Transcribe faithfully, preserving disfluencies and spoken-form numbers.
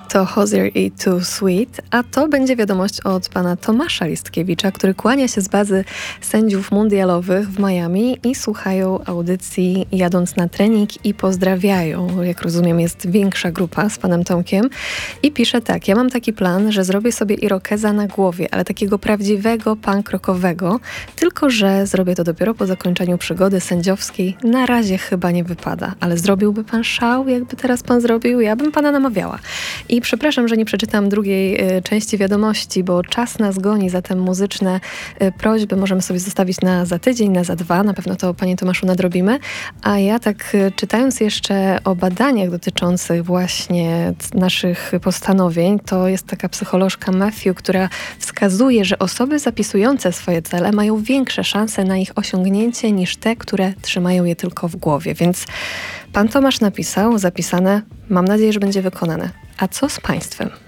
To Hozier i Too Sweet, a to będzie wiadomość od pana Tomasza Listkiewicza, który kłania się z bazy sędziów mundialowych w Miami i słuchają audycji jadąc na trening i pozdrawiają. Jak rozumiem, jest większa grupa z panem Tomkiem i pisze tak: ja mam taki plan, że zrobię sobie irokeza na głowie, ale takiego prawdziwego punk rockowego, tylko że zrobię to dopiero po zakończeniu przygody sędziowskiej. Na razie chyba nie wypada, ale zrobiłby pan szał, jakby teraz pan zrobił? Ja bym pana namawiała. I przepraszam, że nie przeczytam drugiej y, części wiadomości, bo czas nas goni, zatem muzyczne y, prośby możemy sobie zostawić na za tydzień, na za dwa. Na pewno to, panie Tomaszu, nadrobimy. A ja tak y, czytając jeszcze o badaniach dotyczących właśnie naszych postanowień, to jest taka psycholożka Matthew, która wskazuje, że osoby zapisujące swoje cele mają większe szanse na ich osiągnięcie niż te, które trzymają je tylko w głowie. Więc pan Tomasz napisał, zapisane, mam nadzieję, że będzie wykonane. A co z państwem?